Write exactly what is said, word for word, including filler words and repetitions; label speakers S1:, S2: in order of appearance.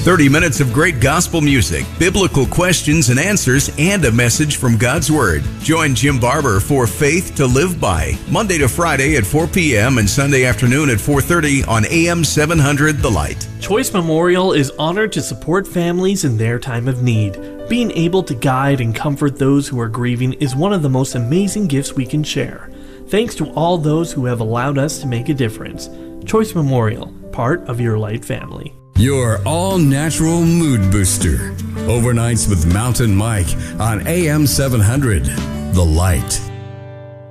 S1: thirty minutes of great gospel music, biblical questions and answers, and a message from God's Word. Join Jim Barber for Faith to Live By, Monday to Friday at four p.m. and Sunday afternoon at four thirty on A M seven hundred The Light.
S2: Choice Memorial is honored to support families in their time of need. Being able to guide and comfort those who are grieving is one of the most amazing gifts we can share. Thanks to all those who have allowed us to make a difference. Choice Memorial, part of your Light family.
S3: Your all-natural mood booster. Overnights with Mountain Mike on A M seven hundred The Light.